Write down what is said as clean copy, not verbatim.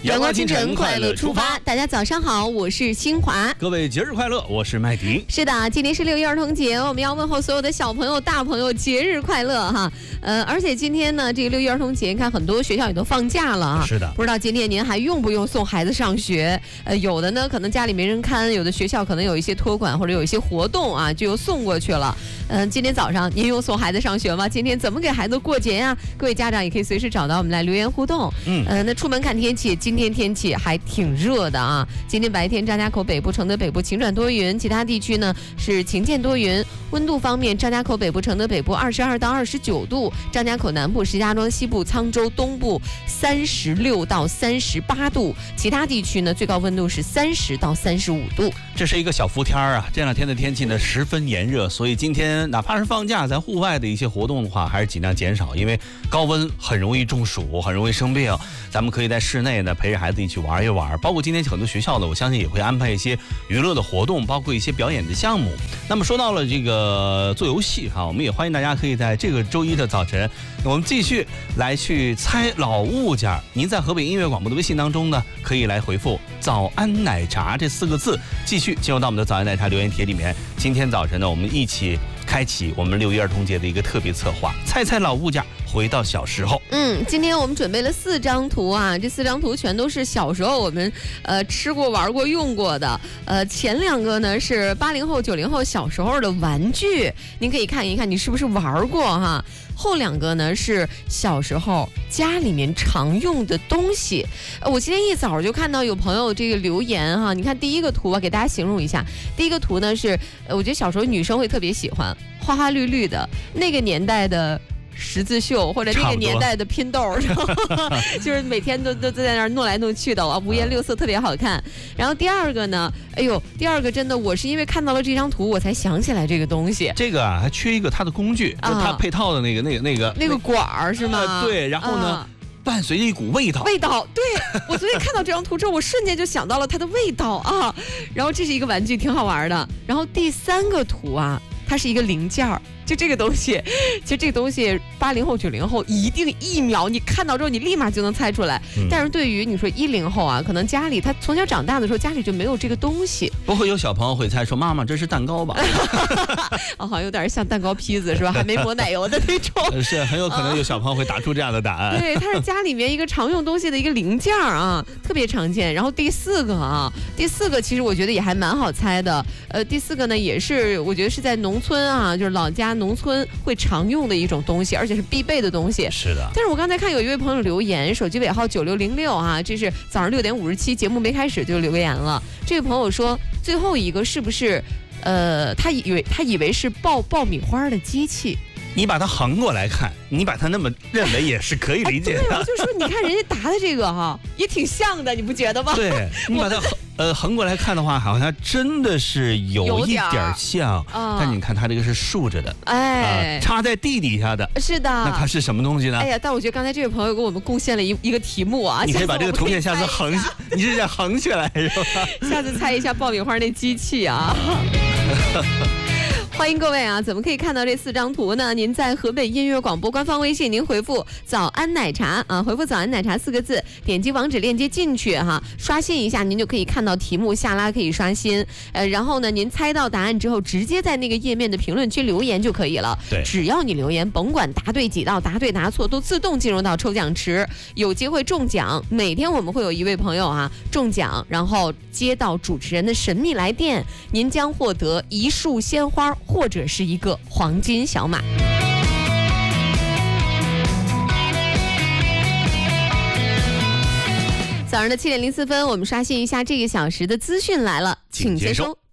阳光清晨，快乐出发。大家早上好，我是新华。 各位节日快乐，我是麦迪。 是的，今天是6一儿童节，我们要问候所有的小朋友、大朋友节日快乐哈。而且今天呢，这个6一儿童节，你看很多学校也都放假了啊。 是的， 不知道今天您还用不用送孩子上学？有的呢，可能家里没人看；有的学校可能有一些托管或者有一些活动啊，就又送过去了。今天早上您用送孩子上学吗？今天怎么给孩子过节呀？各位家长也可以随时找到我们来留言互动。那出门看天气，今天天气还挺热的啊。今天白天张家口北部、承德北部晴转多云，其他地区呢是晴见多云。温度方面，张家口北部、承德北部22到29度，张家口南部、石家庄西部、沧州东部36到38度，其他地区呢最高温度是30到35度。 这是一个小伏天啊，这两天的天气呢十分炎热，所以今天哪怕是放假，在户外的一些活动的话，还是尽量减少，因为高温很容易中暑，很容易生病。咱们可以在室内呢陪着孩子一起玩一玩，包括今天很多学校呢，我相信也会安排一些娱乐的活动，包括一些表演的项目。那么说到了这个做游戏哈，我们也欢迎大家可以在这个周一的早晨，我们继续来去猜老物件。您在河北音乐广播的微信当中呢，可以来回复早安奶茶这4个字，继续进入到我们的早安奶茶留言帖里面。今天早晨呢，我们一起开启我们6一儿童节的一个特别策划，猜猜老物件，回到小时候。 今天我们准备了4张图啊，这4张图全都是小时候我们吃过、玩过、用过的。前2个呢是80后、90后小时候的玩具，您可以看一看你是不是玩过哈。后2个呢是小时候家里面常用的东西。我今天一早就看到有朋友这个留言哈，你看第一个图啊，给大家形容一下。第一个图呢是，我觉得小时候女生会特别喜欢花花绿绿的那个年代的十字绣，或者那个年代的拼豆，就是每天都在那儿弄来弄去的啊，五颜六色，特别好看。然后第2个呢，第2个真的，我是因为看到了这张图，我才想起来这个东西。 这个啊，还缺一个它的工具，就是它配套的那个管儿是吗？ 对，然后呢，伴随着一股味道。 对，我昨天看到这张图之后，我瞬间就想到了它的味道啊。然后这是一个玩具，挺好玩的。然后第3个图啊，它是一个零件儿。就这个东西，其实这个东西80后、90后一定1秒你看到之后，你立马就能猜出来。但是对于你说10后啊，可能家里他从小长大的时候，家里就没有这个东西。 不会有小朋友会猜说：“妈妈，这是蛋糕吧？” 好像有点像蛋糕坯子是吧？还没抹奶油的那种。 是很有可能有小朋友会打出这样的答案。 对，它是家里面一个常用东西的一个零件啊，特别常见。然后第4个其实我觉得也还蛮好猜的。第4个呢也是我觉得是在农村啊，就是老家农村会常用的一种东西，而且是必备的东西。 是的。 但是我刚才看有一位朋友留言，手机尾号9606啊，这是早上6点57，节目没开始就留言了。这位朋友说，最后一个是不是他以为是爆米花的机器？ 你把它横过来看，你把它那么认为也是可以理解的。 对，我就说你看人家答的这个哈，也挺像的，你不觉得吗？ 对，你把它横过来看的话，好像真的是有一点像，但你看它这个是竖着的，插在地底下的。 是的。 那它是什么东西呢？ 哎呀，但我觉得刚才这位朋友给我们贡献了一个题目啊， 你可以把这个图片下次横，你是想横起来是吧？ 下次猜一下爆米花那机器啊。欢迎各位啊！怎么可以看到这4张图呢？您在河北音乐广播官方微信，您回复“早安奶茶”啊，回复“早安奶茶”4个字，点击网址链接进去哈，刷新一下，您就可以看到题目，下拉可以刷新。然后呢，您猜到答案之后，直接在那个页面的评论区留言就可以了。 对， 只要你留言，甭管答对几道，答对答错都自动进入到抽奖池，有机会中奖。每天我们会有一位朋友啊中奖，然后接到主持人的神秘来电，您将获得1束鲜花。或者是一个黄金小马。早上的7点04分，我们刷新一下这个小时的资讯来了，请接收。